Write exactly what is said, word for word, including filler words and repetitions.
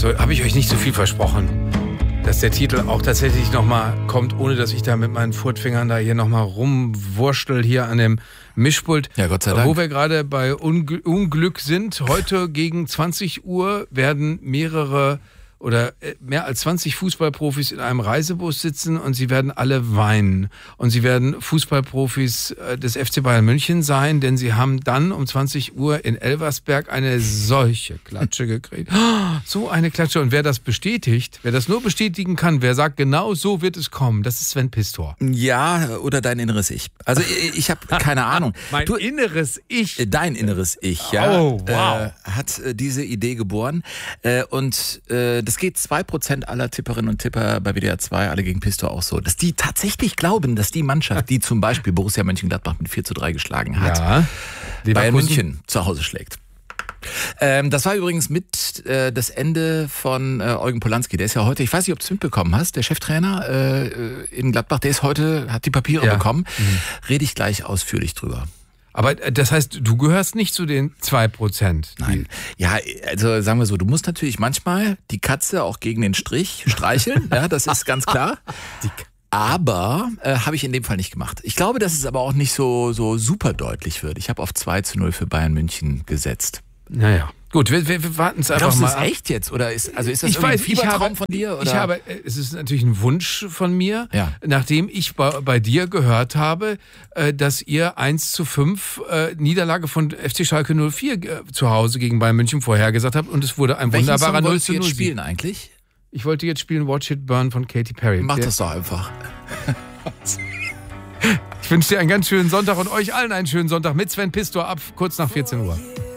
So, habe ich euch nicht so viel versprochen, dass der Titel auch tatsächlich nochmal kommt, ohne dass ich da mit meinen Furtfingern da hier nochmal rumwurschtel hier an dem Mischpult. Ja, Gott sei Dank. Wo wir gerade bei Ungl- Unglück sind. Heute gegen zwanzig Uhr werden mehrere oder mehr als zwanzig Fußballprofis in einem Reisebus sitzen und sie werden alle weinen. Und sie werden Fußballprofis des F C Bayern München sein, denn sie haben dann um zwanzig Uhr in Elversberg eine solche Klatsche gekriegt. So eine Klatsche. Und wer das bestätigt, wer das nur bestätigen kann, wer sagt, genau so wird es kommen, das ist Sven Pistor. Ja, oder dein inneres Ich. Also ich, ich habe keine Ahnung. Mein du, inneres Ich. Dein inneres Ich, ja, oh, wow. äh, hat äh, diese Idee geboren. Äh, und äh, das geht zwei Prozent aller Tipperinnen und Tipper bei W D R zwei, alle gegen Pistor auch so, dass die tatsächlich glauben, dass die Mannschaft, die zum Beispiel Borussia Mönchengladbach mit vier zu drei geschlagen hat, Ja. Bayern München zu Hause schlägt. Ähm, das war übrigens mit äh, das Ende von äh, Eugen Polanski. Der ist ja heute, ich weiß nicht, ob du es mitbekommen hast, der Cheftrainer äh, in Gladbach, der ist heute, hat die Papiere Ja. bekommen. Mhm. Rede ich gleich ausführlich drüber. Aber das heißt, du gehörst nicht zu den zwei Prozent. Nein. Ja, also sagen wir so, du musst natürlich manchmal die Katze auch gegen den Strich streicheln. Ja, das ist ganz klar. Aber äh, habe ich in dem Fall nicht gemacht. Ich glaube, dass es aber auch nicht so, so super deutlich wird. Ich habe auf zwei zu null für Bayern München gesetzt. Naja. Gut, wir, wir, wir warten es einfach Glaubst du mal das ab. echt jetzt? Oder ist, also ist das Ich irgendwie weiß, ein ich Fiebertraum habe, von dir? Oder? Ich habe, es ist natürlich ein Wunsch von mir, Ja. nachdem ich bei, bei dir gehört habe, äh, dass ihr eins zu fünf äh, Niederlage von F C Schalke null vier äh, zu Hause gegen Bayern München vorhergesagt habt und es wurde ein Welchen wunderbarer Song null wolltest zu du null jetzt spielen eigentlich? Ich wollte jetzt spielen Watch It Burn von Katy Perry. Mach Der, das doch einfach. Ich wünsche dir einen ganz schönen Sonntag und euch allen einen schönen Sonntag mit Sven Pistor ab kurz nach vierzehn Uhr.